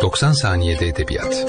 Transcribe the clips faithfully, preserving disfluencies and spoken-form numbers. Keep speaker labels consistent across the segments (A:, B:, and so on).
A: doksan saniyede edebiyat.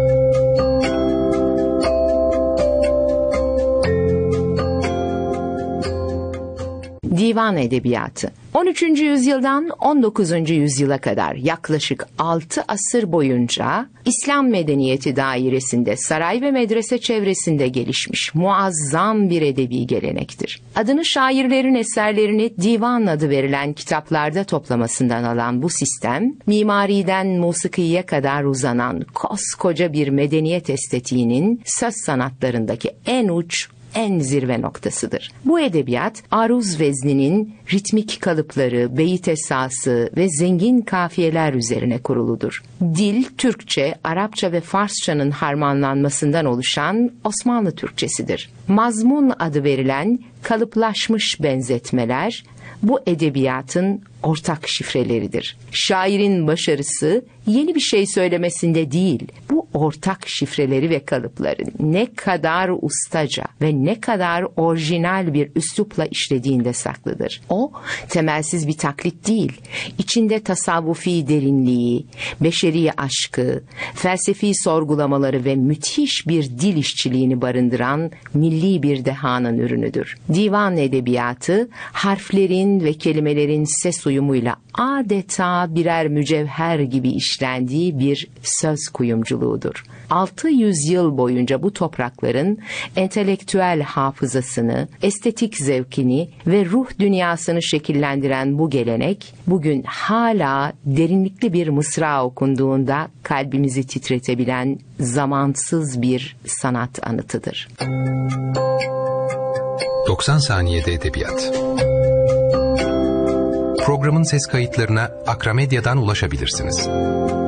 B: Divan edebiyatı. on üçüncü yüzyıldan on dokuzuncu yüzyıla kadar yaklaşık altı asır boyunca İslam medeniyeti dairesinde saray ve medrese çevresinde gelişmiş muazzam bir edebi gelenektir. Adını şairlerin eserlerini divan adı verilen kitaplarda toplamasından alan bu sistem, mimariden musikiye kadar uzanan koskoca bir medeniyet estetiğinin söz sanatlarındaki en uç, en zirve noktasıdır. Bu edebiyat, aruz vezninin ritmik kalıpları, beyit esası ve zengin kafiyeler üzerine kuruludur. Dil, Türkçe, Arapça ve Farsçanın harmanlanmasından oluşan Osmanlı Türkçesidir. Mazmun adı verilen kalıplaşmış benzetmeler, bu edebiyatın ortak şifreleridir. Şairin başarısı yeni bir şey söylemesinde değil, bu ortak şifreleri ve kalıpları ne kadar ustaca ve ne kadar orijinal bir üslupla işlediğinde saklıdır. O, temelsiz bir taklit değil, içinde tasavvufi derinliği, beşeri aşkı, felsefi sorgulamaları ve müthiş bir dil işçiliğini barındıran milli bir dehanın ürünüdür. Divan edebiyatı, harflerin ve kelimelerin ses uyumuyla adeta birer mücevher gibi işlendiği bir söz kuyumculuğudur. altı yüz yıl boyunca bu toprakların entelektüel hafızasını, estetik zevkini ve ruh dünyasını şekillendiren bu gelenek, bugün hala derinlikli bir mısra okunduğunda kalbimizi titretebilen zamansız bir sanat anıtıdır.
A: doksan saniyede edebiyat. Programın ses kayıtlarına Akramedya'dan ulaşabilirsiniz.